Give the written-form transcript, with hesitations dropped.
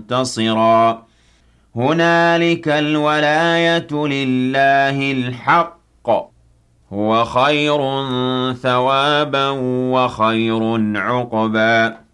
منتصرا هنالك الولاية لله الحق هو خير ثوابا وخير عقبا